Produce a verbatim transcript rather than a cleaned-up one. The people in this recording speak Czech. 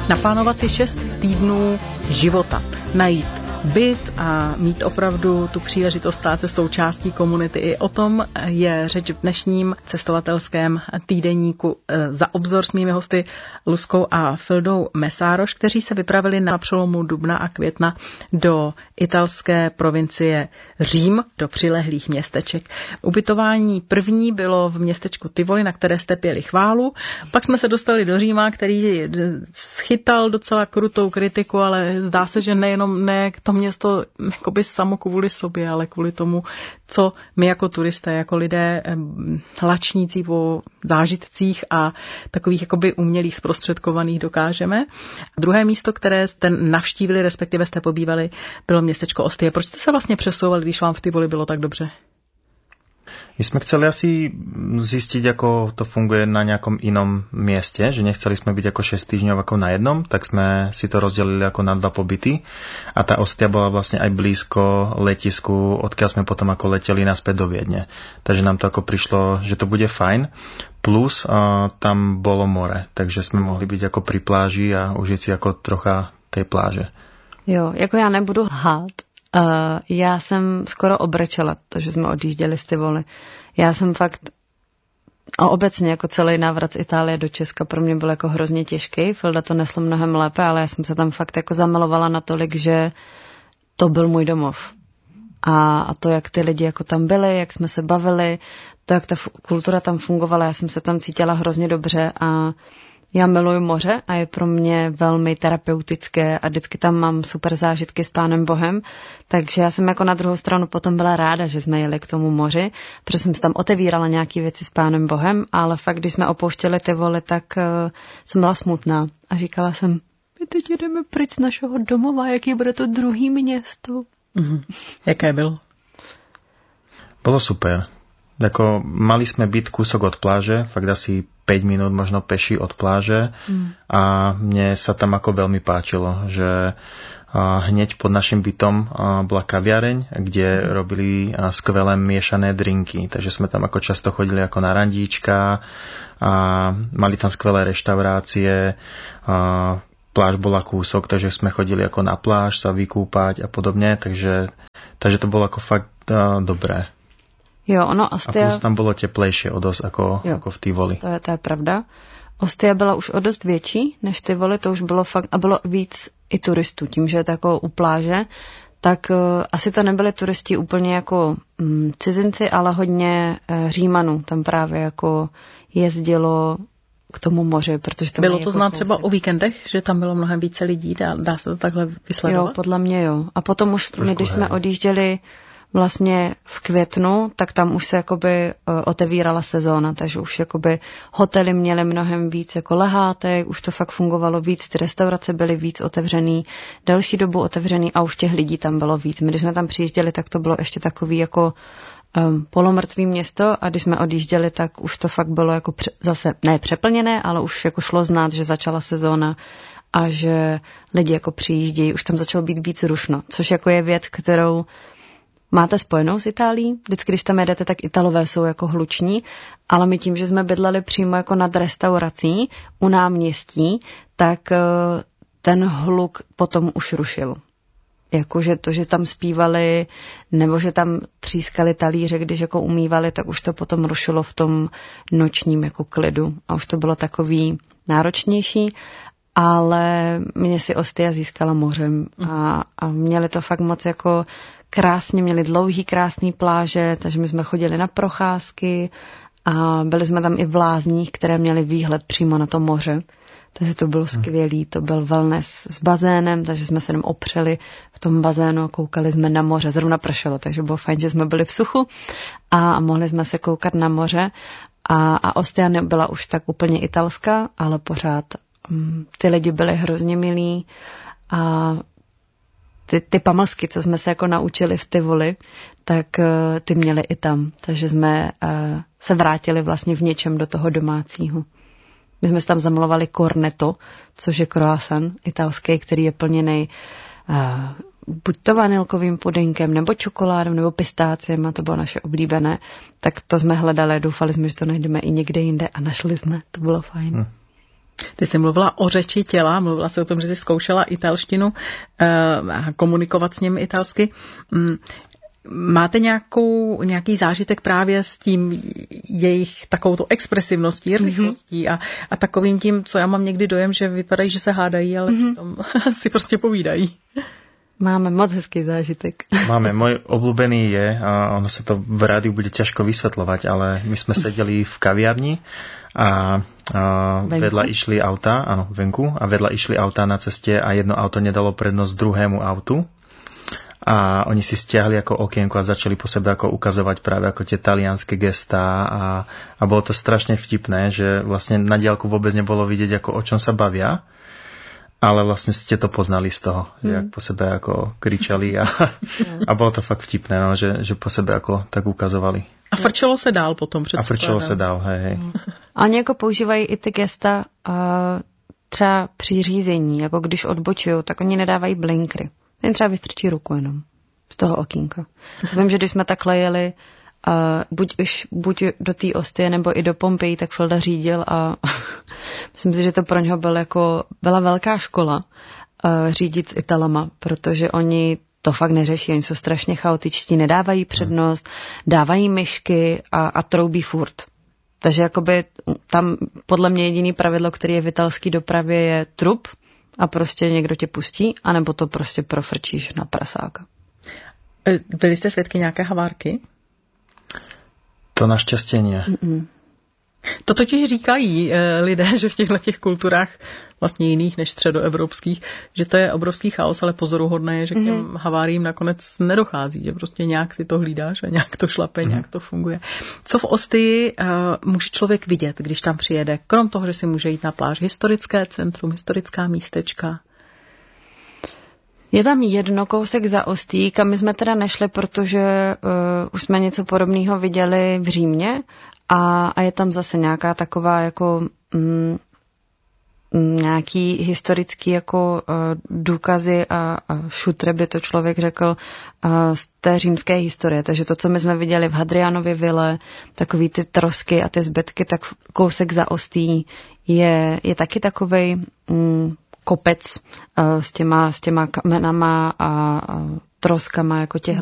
Naplánovat si šest týdnů života, najít byt a mít opravdu tu příležitost stát se součástí komunity. I o tom je řeč v dnešním cestovatelském týdeníku Za obzor s mými hosty Luzkou a Fildou Mesároš, kteří se vypravili na přelomu dubna a května do italské provincie Řím, do přilehlých městeček. Ubytování první bylo v městečku Tivoli, na které jste pěli chválu. Pak jsme se dostali do Říma, který schytal docela krutou kritiku, ale zdá se, že nejenom ne k tomu město jakoby samo kvůli sobě, ale kvůli tomu, co my jako turisté, jako lidé hlačnící po zážitcích a takových jakoby umělých zprostředkovaných dokážeme. A druhé místo, které jste navštívili, respektive jste pobývali, bylo městečko Ostie. Proč jste se vlastně přesouvali, když vám v Tivoli bylo tak dobře? My sme chceli asi zistiť, ako to funguje na nejakom inom mieste, že nechceli sme byť ako šesť týždňov ako na jednom, tak sme si to rozdelili ako na dva pobyty a tá Ostia bola vlastne aj blízko letisku, odkiaľ sme potom ako leteli naspäť do Viedne. Takže nám to ako prišlo, že to bude fajn. Plus uh, tam bolo more, takže sme mohli byť ako pri pláži a užiť si ako trocha tej pláže. Jo, jako já nebudu lhát. Uh, já jsem skoro obrečela to, že jsme odjížděli z Tivoli. Já jsem fakt, a obecně jako celý návrat z Itálie do Česka pro mě byl jako hrozně těžký. Filda to nesla mnohem lépe, ale já jsem se tam fakt jako zamilovala natolik, že to byl můj domov. A, a to, jak ty lidi jako tam byli, jak jsme se bavili, to, jak ta f- kultura tam fungovala, já jsem se tam cítila hrozně dobře a já miluji moře a je pro mě velmi terapeutické a vždycky tam mám super zážitky s Pánem Bohem, takže já jsem jako na druhou stranu potom byla ráda, že jsme jeli k tomu moři, protože jsem tam otevírala nějaké věci s Pánem Bohem, ale fakt, když jsme opouštěli Tivoli, tak uh, jsem byla smutná a říkala jsem, my teď jdeme pryč z našeho domova, jaký bude to druhý město. Mm-hmm. Jaké bylo? Bolo super. Ako, mali sme byť kúsok od pláže, fakt asi päť minút možno peši od pláže mm. a mne sa tam ako veľmi páčilo, že a, hneď pod našim bytom a, bola kaviareň, kde mm. robili a, skvelé miešané drinky, takže sme tam ako často chodili ako na randíčka a mali tam skvelé reštaurácie, a, pláž bola kúsok, takže sme chodili ako na pláž sa vykúpať a podobne, takže, takže to bolo ako fakt a, dobré. Jo, ono Ostia... A plus tam bylo teplejší o dost jako, jako v Tivoli. To je, to je pravda. Ostia byla už o dost větší než Tivoli, to už bylo fakt, a bylo víc i turistů, tím, že je to jako u pláže, tak uh, asi to nebyli turisti úplně jako um, cizinci, ale hodně uh, Římanů tam právě jako jezdilo k tomu moři, protože to bylo to jako znát třeba o víkendech, že tam bylo mnohem více lidí, dá, dá se to takhle vysledovat? Jo, podle mě jo. A potom už, my, když hej. jsme odjížděli vlastně v květnu, tak tam už se jakoby uh, otevírala sezóna, takže už jakoby hotely měly mnohem víc jako lehátek, už to fakt fungovalo víc, ty restaurace byly víc otevřený, další dobu otevřený a už těch lidí tam bylo víc. My, když jsme tam přijížděli, tak to bylo ještě takový jako um, polomrtvý město a když jsme odjížděli, tak už to fakt bylo jako pře- zase ne přeplněné, ale už jako šlo znát, že začala sezóna a že lidi jako přijíždějí, už tam začalo být víc rušno, což jako je věc, kterou máte spojenou s Itálií. Vždycky, když tam jedete, tak Italové jsou jako hluční, ale my tím, že jsme bydleli přímo jako nad restaurací u náměstí, tak ten hluk potom už rušil. Jakože to, že tam zpívali, nebo že tam třískali talíře, když jako umývali, tak už to potom rušilo v tom nočním jako klidu. A už to bylo takový náročnější, ale mě si Ostia získala mořem a, a měli to fakt moc jako krásně, měli dlouhý, krásný pláže, takže my jsme chodili na procházky a byli jsme tam i v lázních, které měly výhled přímo na to moře. Takže to bylo skvělý, to byl wellness s bazénem, takže jsme se tam opřeli v tom bazénu a koukali jsme na moře. Zrovna pršelo, takže bylo fajn, že jsme byli v suchu a mohli jsme se koukat na moře. A, a Ostia nebyla už tak úplně italská, ale pořád um, ty lidi byli hrozně milí a ty, ty pamlsky, co jsme se jako naučili v Tivoli, tak uh, ty měli i tam. Takže jsme uh, se vrátili vlastně v něčem do toho domácího. My jsme se tam zamlovali cornetto, což je croissant italský, který je plněný uh, buď to vanilkovým pudinkem, nebo čokoládou, nebo pistáciem, a to bylo naše oblíbené. Tak to jsme hledali, doufali jsme, že to najdeme i někde jinde a našli jsme, to bylo fajn. Hmm. Ty jsi mluvila o řeči těla, mluvila jsi o tom, že jsi zkoušela italštinu a komunikovat s nimi italsky. Máte nějakou, nějaký zážitek právě s tím jejich takovou expresivností, rychlostí a, a takovým tím, co já mám někdy dojem, že vypadají, že se hádají, ale mm-hmm. tom si prostě povídají. Máme moc hezký zážitek. Máme. Môj obľúbený je, a ono sa to v rádiu bude ťažko vysvetľovať, ale my sme sedeli v kaviarni a, a vedľa išli auta, áno, venku, a vedľa išli auta na ceste a jedno auto nedalo prednosť druhému autu. A oni si stiahli ako okienko a začali po sebe ako ukazovať práve ako tie talianske gestá a, a bolo to strašne vtipné, že vlastne na diaľku vôbec nebolo vidieť, ako o čom sa bavia. Ale vlastne ste to poznali z toho, hmm. že jak po sebe ako kričali a, a bolo to fakt vtipné, no, že, že po sebe ako tak ukazovali. A frčelo se dál potom. A frčelo se dál, hej, hej. A oni jako používají i ty gesta uh, třeba při řízení, jako když odbočují, tak oni nedávají blinkry. Jen třeba vystrčí ruku jenom z toho okýnka. Vím, že když jsme takhle jeli Uh, buď, už, buď do té Ostie nebo i do Pompeji, tak Felda řídil a myslím si, že to pro něho byl jako, byla velká škola uh, řídit s Italama, protože oni to fakt neřeší, oni jsou strašně chaotičtí, nedávají přednost, dávají myšky a, a troubí furt. Takže jakoby tam podle mě jediný pravidlo, který je v italské dopravě, je trup a prostě někdo tě pustí, anebo to prostě profrčíš na prasáka. Byli jste svědky nějaké havárky? To naštěstí nie. Mm-mm. To totiž říkají e, lidé, že v těchto těch kulturách, vlastně jiných než středoevropských, že to je obrovský chaos, ale pozoruhodné je, že mm-hmm. k těm haváriím nakonec nedochází, že prostě nějak si to hlídáš a nějak to šlape, mm-hmm. nějak to funguje. Co v Ostii e, může člověk vidět, když tam přijede? Krom toho, že si může jít na pláž, historické centrum, historická místečka? Je tam jedno kousek za Ostií, kam my jsme teda nešli, protože uh, už jsme něco podobného viděli v Římě a, a je tam zase nějaká taková jako mm, nějaký historický jako uh, důkazy a, a šutry, by to člověk řekl, uh, z té římské historie. Takže to, co my jsme viděli v Hadrianově vile, takový ty trosky a ty zbytky, tak kousek za Ostií je, je taky takovej mm, kopec uh, s těma, s těma kamenama a, a troskama jako těch